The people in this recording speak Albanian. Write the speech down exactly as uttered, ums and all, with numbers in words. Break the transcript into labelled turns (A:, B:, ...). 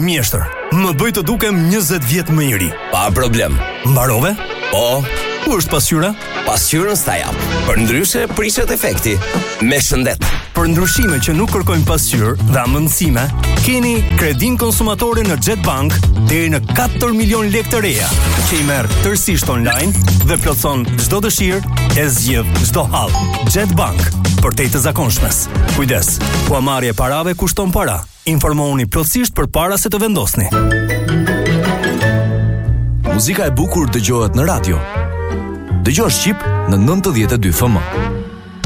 A: Mjeshtër, më bëj të dukem njëzet vjet më i ri.
B: Pa problem.
A: Mbarove?
B: Po.
A: Ku është pasqyra?
B: Pasqyrën s'ta jap. Për ndryshe prishet efekti. Me shëndet.
A: Për ndryshime që nuk kërkojnë pasqyrë dhe amëndësime, keni kredin konsumatore në Jetbank deri në katër milion lekë të reja, që i merr tërësisht online dhe plotson çdo dëshirë e zgjidh çdo hall. Jetbank, për te të zakonshmes. Kujdes, huamarrja e parave kushton para. Informohuni plotësisht përpara se të vendosni.
C: Muzika e bukur dëgjohet në radio. Dëgjosh Shqip në nëntëdhjetë e dy F M.